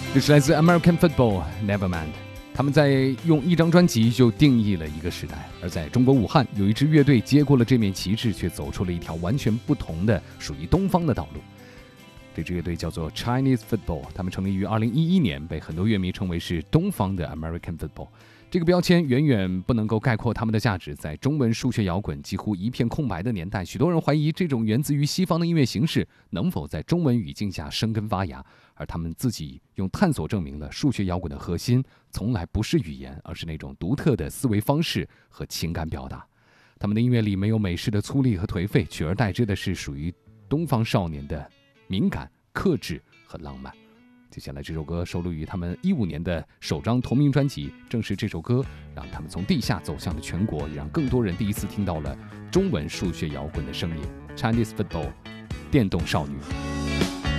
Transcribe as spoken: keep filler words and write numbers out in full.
这是来自 American Football Nevermind， 他们在用一张专辑就定义了一个时代。而在中国武汉，有一支乐队接过了这面旗帜，却走出了一条完全不同的属于东方的道路。这支乐队叫做 Chinese Football， 他们成立于二零一一年，被很多乐迷称为是东方的 American Football。这个标签远远不能够概括他们的价值。在中文数学摇滚几乎一片空白的年代，许多人怀疑这种源自于西方的音乐形式能否在中文语境下生根发芽，而他们自己用探索证明了数学摇滚的核心从来不是语言，而是那种独特的思维方式和情感表达。他们的音乐里没有美式的粗粝和颓废，取而代之的是属于东方少年的敏感、克制和浪漫。接下来这首歌收录于他们一五年的首张同名专辑，正是这首歌让他们从地下走向了全国，也让更多人第一次听到了中文数学摇滚的声音。 Chinese Football， 电动少女。